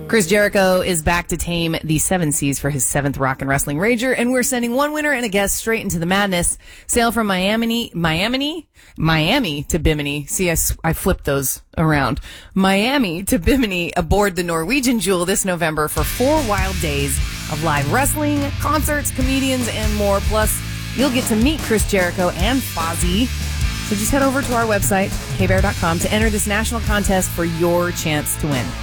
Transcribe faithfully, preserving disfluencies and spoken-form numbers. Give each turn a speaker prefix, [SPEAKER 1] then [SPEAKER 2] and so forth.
[SPEAKER 1] Chris Jericho is back to tame the seven seas for his seventh Rock and Wrestling Rager, and we're sending one winner and a guest straight into the madness. Sail from Miami, Miami, Miami to Bimini. See, I, I flipped those around. Miami to Bimini aboard the Norwegian Jewel this November for four wild days of live wrestling, concerts, comedians, and more. Plus, you'll get to meet Chris Jericho and Fozzy. So just head over to our website, k bear dot com, to enter this national contest for your chance to win.